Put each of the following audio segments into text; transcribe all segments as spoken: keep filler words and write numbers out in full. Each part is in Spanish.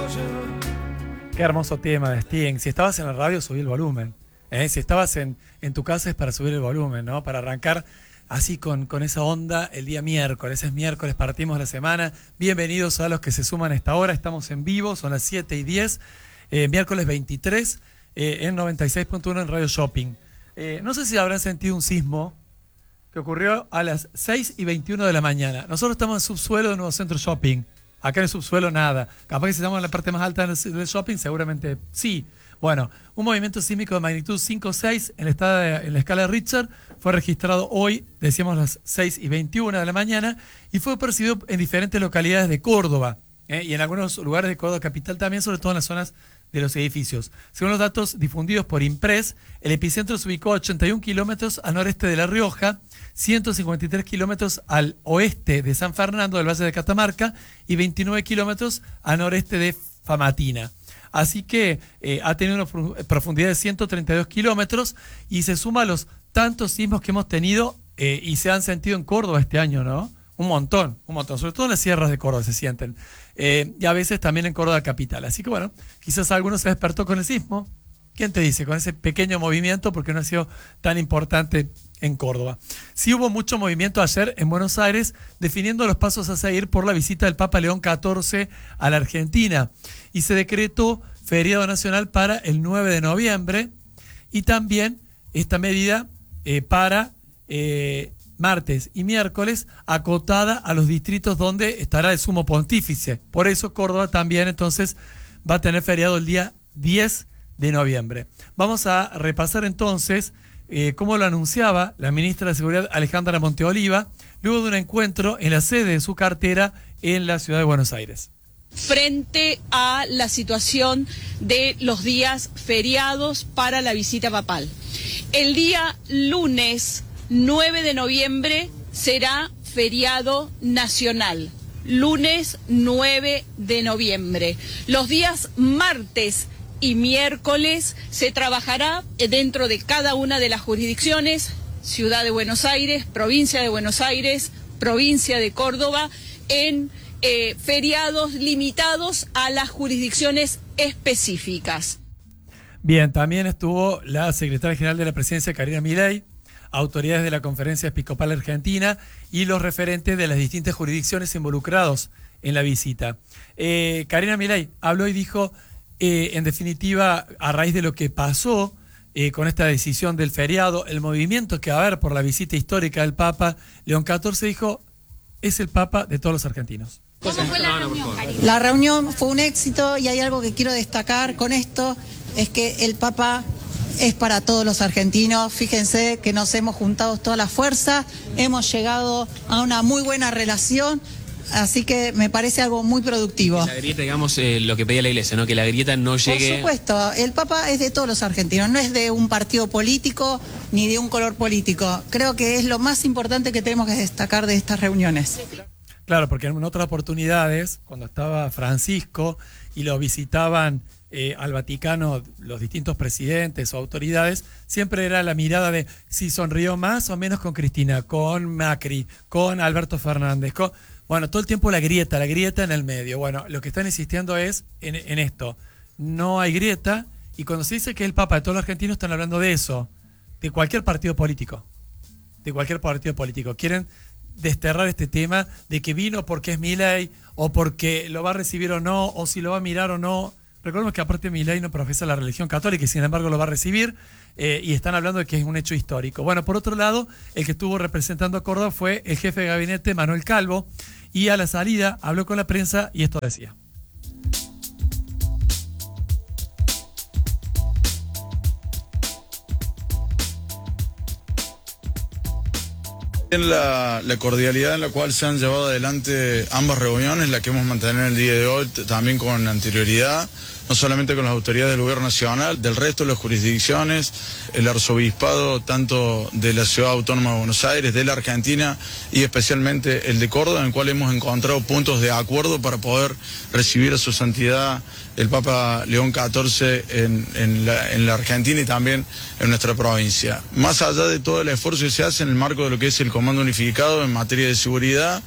Qué hermoso tema de Sting. Si estabas en la radio, subí el volumen. ¿eh? Si estabas en, en tu casa es para subir el volumen, ¿no? Para arrancar así con, con esa onda el día miércoles. Es miércoles, partimos la semana. Bienvenidos a los que se suman a esta hora. Estamos en vivo, son las siete y diez. Eh, miércoles veintitrés eh, en noventa y seis punto uno en Radio Shopping. Eh, no sé si habrán sentido un sismo que ocurrió a las seis y veintiuno de la mañana. Nosotros estamos en el subsuelo de Nuevo Centro Shopping. Acá en el subsuelo nada. Capaz que si estamos en la parte más alta del shopping, seguramente sí. Bueno, un movimiento sísmico de magnitud cinco seis en la, escala, en la escala de Richter fue registrado hoy, decíamos las seis y veintiuno de la mañana, y fue percibido en diferentes localidades de Córdoba, ¿eh? y en algunos lugares de Córdoba capital también, sobre todo en las zonas de los edificios. Según los datos difundidos por Impress, el epicentro se ubicó a ochenta y un kilómetros al noreste de La Rioja, ciento cincuenta y tres kilómetros al oeste de San Fernando del Valle de Catamarca y veintinueve kilómetros al noreste de Famatina. Así que eh, ha tenido una profundidad de ciento treinta y dos kilómetros y se suma a los tantos sismos que hemos tenido eh, y se han sentido en Córdoba este año, ¿no? Un montón, un montón, sobre todo en las sierras de Córdoba se sienten. Eh, y a veces también en Córdoba capital. Así que bueno, quizás alguno se despertó con el sismo. ¿Quién te dice? Con ese pequeño movimiento, porque no ha sido tan importante en Córdoba. Sí hubo mucho movimiento ayer en Buenos Aires, definiendo los pasos a seguir por la visita del Papa León catorce a la Argentina. Y se decretó feriado nacional para el nueve de noviembre y también esta medida eh, para eh, martes y miércoles acotada a los distritos donde estará el sumo pontífice. Por eso Córdoba también entonces va a tener feriado el día diez de noviembre. Vamos a repasar entonces eh, cómo lo anunciaba la ministra de Seguridad Alejandra Monteoliva luego de un encuentro en la sede de su cartera en la ciudad de Buenos Aires. Frente a la situación de los días feriados para la visita papal. El día lunes nueve de noviembre será feriado nacional. Lunes nueve de noviembre. Los días martes y miércoles se trabajará dentro de cada una de las jurisdicciones, Ciudad de Buenos Aires, Provincia de Buenos Aires, Provincia de Córdoba, en eh, feriados limitados a las jurisdicciones específicas. Bien, también estuvo la secretaria general de la Presidencia, Karina Milei, autoridades de la Conferencia Episcopal Argentina y los referentes de las distintas jurisdicciones involucrados en la visita. Eh, Karina Milei habló y dijo, eh, en definitiva, a raíz de lo que pasó eh, con esta decisión del feriado, el movimiento que va a haber por la visita histórica del Papa León catorce, dijo, es el Papa de todos los argentinos. ¿Cómo fue la reunión, Karina? La reunión fue un éxito y hay algo que quiero destacar con esto, es que el Papa es para todos los argentinos. Fíjense que nos hemos juntado todas las fuerzas, hemos llegado a una muy buena relación, así que me parece algo muy productivo. La grieta, digamos, eh, lo que pedía la Iglesia, ¿no? Que la grieta no llegue... Por supuesto, el Papa es de todos los argentinos, no es de un partido político ni de un color político. Creo que es lo más importante que tenemos que destacar de estas reuniones. Claro, porque en otras oportunidades, cuando estaba Francisco y lo visitaban eh, al Vaticano los distintos presidentes o autoridades, siempre era la mirada de si sonrió más o menos con Cristina, con Macri, con Alberto Fernández, con... Bueno, todo el tiempo la grieta, la grieta en el medio. Bueno, lo que están insistiendo es en, en esto. No hay grieta, y cuando se dice que es el Papa de todos los argentinos, están hablando de eso, de cualquier partido político. De cualquier partido político. Quieren desterrar este tema de que vino porque es Milei, o porque lo va a recibir o no, o si lo va a mirar o no. Recordemos que aparte Milei no profesa la religión católica y sin embargo lo va a recibir, eh, y están hablando de que es un hecho histórico. Bueno, por otro lado, el que estuvo representando a Córdoba fue el jefe de gabinete, Manuel Calvo, y a la salida habló con la prensa y esto decía. La, la cordialidad en la cual se han llevado adelante ambas reuniones, la que hemos mantenido el día de hoy, también con anterioridad, no solamente con las autoridades del gobierno nacional, del resto de las jurisdicciones, el arzobispado tanto de la Ciudad Autónoma de Buenos Aires, de la Argentina y especialmente el de Córdoba, en el cual hemos encontrado puntos de acuerdo para poder recibir a su santidad el Papa León catorce en, en, la, en la Argentina y también en nuestra provincia. Más allá de todo el esfuerzo que se hace en el marco de lo que es el Comando Unificado en materia de seguridad,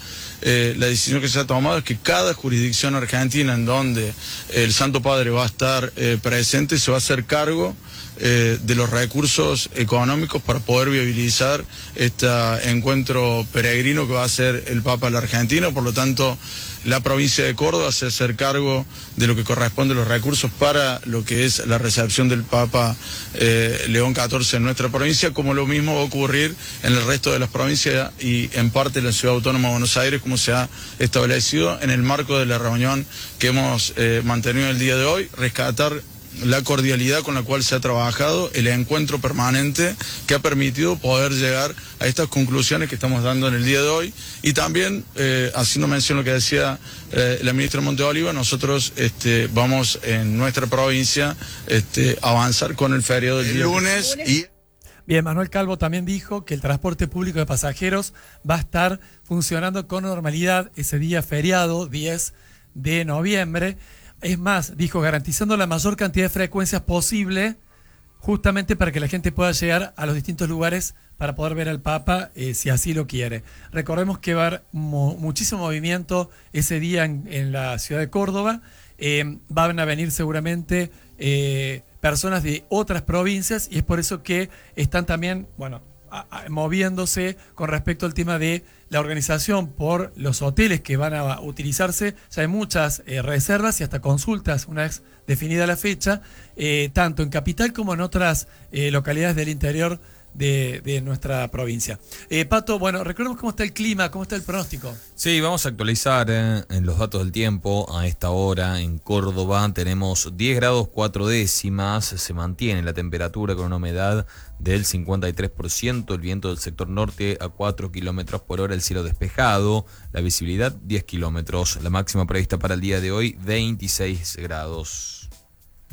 eh, la decisión que se ha tomado es que cada jurisdicción argentina en donde el Santo Padre va a estar eh, presente se va a hacer cargo Eh, de los recursos económicos para poder viabilizar este encuentro peregrino que va a hacer el Papa a la Argentina. Por lo tanto, la provincia de Córdoba se va a hacer cargo de lo que corresponde a los recursos para lo que es la recepción del Papa eh, León catorce en nuestra provincia, como lo mismo va a ocurrir en el resto de las provincias y en parte en la Ciudad Autónoma de Buenos Aires, como se ha establecido en el marco de la reunión que hemos eh, mantenido el día de hoy, rescatar la cordialidad con la cual se ha trabajado, el encuentro permanente que ha permitido poder llegar a estas conclusiones que estamos dando en el día de hoy. Y también, eh, haciendo mención a lo que decía eh, la ministra Monteoliva, nosotros este, vamos en nuestra provincia este, a avanzar con el feriado del día lunes. Y... Bien, Manuel Calvo también dijo que el transporte público de pasajeros va a estar funcionando con normalidad ese día feriado, diez de noviembre. Es más, dijo, garantizando la mayor cantidad de frecuencias posible, justamente para que la gente pueda llegar a los distintos lugares para poder ver al Papa, eh, si así lo quiere. Recordemos que va a haber mo muchísimo movimiento ese día en, en la ciudad de Córdoba. Eh, van a venir seguramente eh, personas de otras provincias y es por eso que están también, bueno, a, a, moviéndose con respecto al tema de la organización por los hoteles que van a utilizarse. Ya hay muchas eh, reservas y hasta consultas una vez definida la fecha, eh, tanto en Capital como en otras eh, localidades del interior de, de nuestra provincia. Eh, Pato, bueno, recordemos cómo está el clima, cómo está el pronóstico. Sí, vamos a actualizar eh, en los datos del tiempo. A esta hora en Córdoba tenemos diez grados cuatro décimas, se mantiene la temperatura con una humedad del cincuenta y tres por ciento, el viento del sector norte a cuatro kilómetros por hora, el cielo despejado, la visibilidad diez kilómetros, la máxima prevista para el día de hoy veintiséis grados.